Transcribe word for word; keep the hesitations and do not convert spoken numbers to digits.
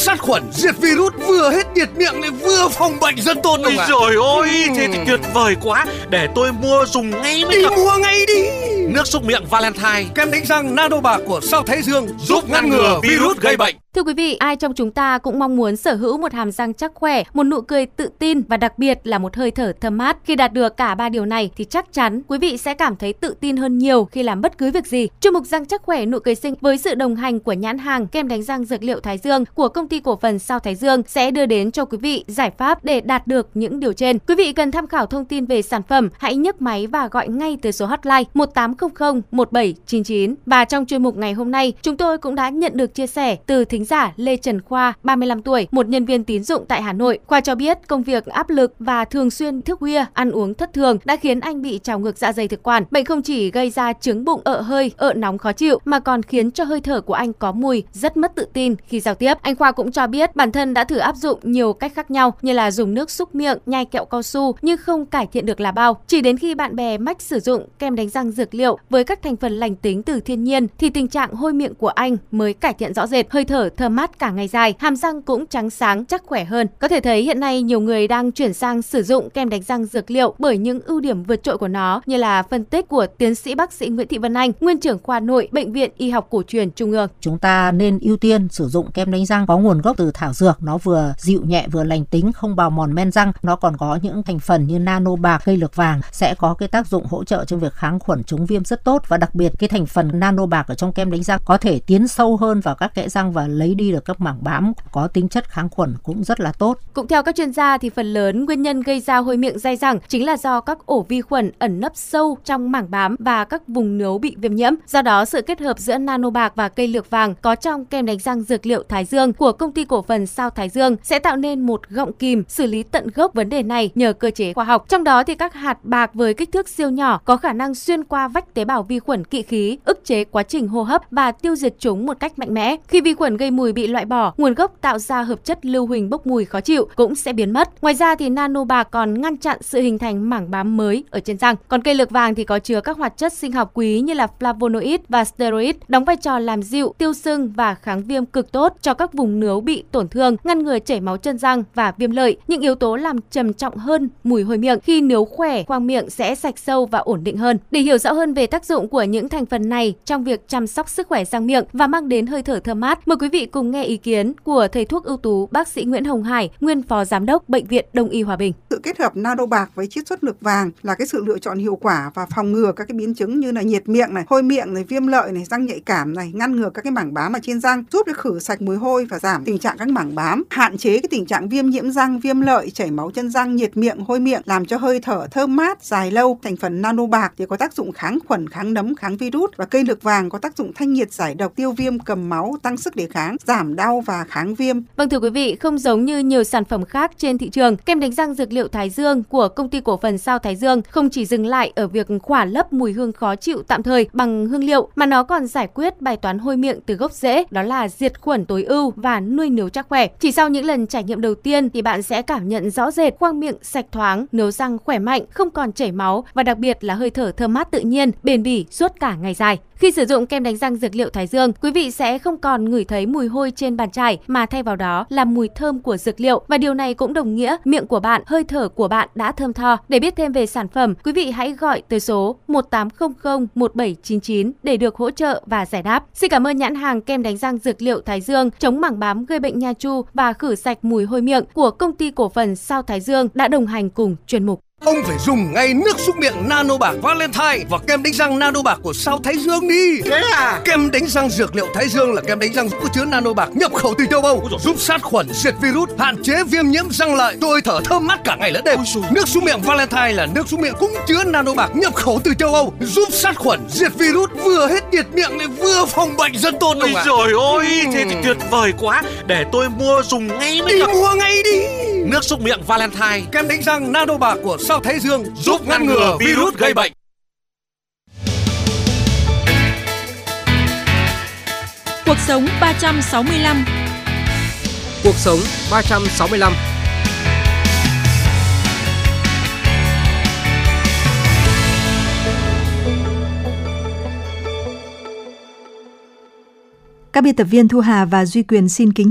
sát khuẩn, diệt virus, vừa hết nhiệt miệng lại vừa phòng bệnh dân tôn. Ôi trời ơi, thế thì tuyệt vời quá. Để tôi mua dùng ngay mới đi được. Mua ngay đi. Nước súc miệng Valentine, kem đánh răng Nano Bạc của Sao Thái Dương giúp ngăn ngừa virus gây bệnh. Thưa quý vị, ai trong chúng ta cũng mong muốn sở hữu một hàm răng chắc khỏe, một nụ cười tự tin và đặc biệt là một hơi thở thơm mát. Khi đạt được cả ba điều này thì chắc chắn quý vị sẽ cảm thấy tự tin hơn nhiều khi làm bất cứ việc gì. Chuyên mục Răng chắc khỏe nụ cười xinh với sự đồng hành của nhãn hàng kem đánh răng dược liệu Thái Dương của công ty cổ phần Sao Thái Dương sẽ đưa đến cho quý vị giải pháp để đạt được những điều trên. Quý vị cần tham khảo thông tin về sản phẩm, hãy nhấc máy và gọi ngay từ số hotline một tám không không một bảy chín chín. Và trong chuyên mục ngày hôm nay, chúng tôi cũng đã nhận được chia sẻ từ thính giả Lê Trần Khoa, ba mươi lăm tuổi, một nhân viên tín dụng tại Hà Nội. Khoa cho biết công việc áp lực và thường xuyên thức khuya, ăn uống thất thường đã khiến anh bị trào ngược dạ dày thực quản. Bệnh không chỉ gây ra chứng bụng, ợ hơi, ợ nóng khó chịu mà còn khiến cho hơi thở của anh có mùi, rất mất tự tin khi giao tiếp. Anh Khoa cũng cho biết bản thân đã thử áp dụng nhiều cách khác nhau như là dùng nước súc miệng, nhai kẹo cao su nhưng không cải thiện được là bao. Chỉ đến khi bạn bè mách sử dụng kem đánh răng dược liệu với các thành phần lành tính từ thiên nhiên thì tình trạng hôi miệng của anh mới cải thiện rõ rệt, hơi thở thơm mát cả ngày dài, hàm răng cũng trắng sáng, chắc khỏe hơn. Có thể thấy hiện nay nhiều người đang chuyển sang sử dụng kem đánh răng dược liệu bởi những ưu điểm vượt trội của nó, như là phân tích của tiến sĩ bác sĩ Nguyễn Thị Vân Anh, nguyên trưởng khoa nội Bệnh viện Y học cổ truyền Trung ương. Chúng ta nên ưu tiên sử dụng kem đánh răng có nguồn gốc từ thảo dược, nó vừa dịu nhẹ vừa lành tính, không bào mòn men răng. Nó còn có những thành phần như nano bạc, cây lược vàng sẽ có cái tác dụng hỗ trợ trong việc kháng khuẩn chống viêm rất tốt, và đặc biệt cái thành phần nano bạc ở trong kem đánh răng có thể tiến sâu hơn vào các kẽ răng và lấy đi được các mảng bám, có tính chất kháng khuẩn cũng rất là tốt. Cũng theo các chuyên gia thì phần lớn nguyên nhân gây ra hôi miệng dai dẳng chính là do các ổ vi khuẩn ẩn nấp sâu trong mảng bám và các vùng nướu bị viêm nhiễm. Do đó, sự kết hợp giữa nano bạc và cây lược vàng có trong kem đánh răng dược liệu Thái Dương của công ty cổ phần Sao Thái Dương sẽ tạo nên một gọng kìm xử lý tận gốc vấn đề này nhờ cơ chế khoa học. Trong đó thì các hạt bạc với kích thước siêu nhỏ có khả năng xuyên qua vách tế bào vi khuẩn kỵ khí, ức chế quá trình hô hấp và tiêu diệt chúng một cách mạnh mẽ. Khi vi khuẩn gây mùi bị loại bỏ, nguồn gốc tạo ra hợp chất lưu huỳnh bốc mùi khó chịu cũng sẽ biến mất. Ngoài ra thì nano bạc còn ngăn chặn sự hình thành mảng bám mới ở trên răng. Còn cây lược vàng thì có chứa các hoạt chất sinh học quý như là flavonoid và steroid, đóng vai trò làm dịu, tiêu sưng và kháng viêm cực tốt cho các vùng nướu bị tổn thương, ngăn ngừa chảy máu chân răng và viêm lợi. Những yếu tố làm trầm trọng hơn mùi hôi miệng. Khi nướu khỏe, khoang miệng sẽ sạch sâu và ổn định hơn. Để hiểu rõ hơn về tác dụng của những thành phần này trong việc chăm sóc sức khỏe răng miệng và mang đến hơi thở thơm mát, mời quý vị cùng nghe ý kiến của thầy thuốc ưu tú bác sĩ Nguyễn Hồng Hải, nguyên phó giám đốc Bệnh viện Đông y Hòa Bình. Sự kết hợp nano bạc với chiết xuất lược vàng là cái sự lựa chọn hiệu quả và phòng ngừa các cái biến chứng như là nhiệt miệng này, hôi miệng này, viêm lợi này, răng nhạy cảm này, ngăn ngừa các cái mảng bám ở trên răng, giúp để khử sạch mùi hôi và giảm tình trạng các mảng bám, hạn chế cái tình trạng viêm nhiễm răng, viêm lợi, chảy máu chân răng, nhiệt miệng, hôi miệng, làm cho hơi thở thơm mát dài lâu. Thành phần nano bạc thì có tác dụng kháng khuẩn, kháng nấm, kháng virus, và cây lược vàng có tác dụng thanh nhiệt, giải độc, tiêu viêm, cầm máu, tăng sức đề kháng, giảm đau và kháng viêm. Vâng, thưa quý vị, không giống như nhiều sản phẩm khác trên thị trường, kem đánh răng dược liệu Thái Dương của công ty cổ phần Sao Thái Dương không chỉ dừng lại ở việc khỏa lấp mùi hương khó chịu tạm thời bằng hương liệu, mà nó còn giải quyết bài toán hôi miệng từ gốc rễ, đó là diệt khuẩn tối ưu và nuôi nướu chắc khỏe. Chỉ sau những lần trải nghiệm đầu tiên thì bạn sẽ cảm nhận rõ rệt khoang miệng sạch thoáng, nướu răng khỏe mạnh, không còn chảy máu và đặc biệt là hơi thở thơm mát tự nhiên, bền bỉ suốt cả ngày dài. Khi sử dụng kem đánh răng dược liệu Thái Dương, quý vị sẽ không còn ngửi thấy mùi hôi trên bàn chải mà thay vào đó là mùi thơm của dược liệu, và điều này cũng đồng nghĩa miệng của bạn, hơi thở của bạn đã thơm tho. Để biết thêm về sản phẩm, quý vị hãy gọi tới số một tám không không một bảy chín chín để được hỗ trợ và giải đáp. Xin cảm ơn nhãn hàng kem đánh răng dược liệu Thái Dương chống mảng bám gây bệnh nha chu và khử sạch mùi hôi miệng của công ty cổ phần Sao Thái Dương đã đồng hành cùng chuyên mục. Ông phải dùng ngay nước súc miệng nano bạc Valentine và kem đánh răng nano bạc của Sao Thái Dương đi. Thế à? Kem đánh răng dược liệu Thái Dương là kem đánh răng có chứa nano bạc nhập khẩu từ châu Âu, giúp sát khuẩn, diệt virus, hạn chế viêm nhiễm răng lợi, tôi thở thơm mát cả ngày lẫn đêm. Nước súc miệng Valentine là nước súc miệng cũng chứa nano bạc nhập khẩu từ châu Âu, giúp sát khuẩn, diệt virus, vừa hết nhiệt miệng lại vừa phòng bệnh dân tôn. Ôi trời ơi, thế thì tuyệt vời quá. Để tôi mua dùng ngay mới đi được. Mua ngay đi. Nước súc miệng Valentine, kem đánh răng nano bạc của Sao Thái Dương giúp ngăn ngừa virus gây bệnh. Cuộc sống ba trăm sáu mươi lăm. Cuộc sống ba trăm sáu mươi lăm. Các biên tập viên Thu Hà và Duy Quyền xin kính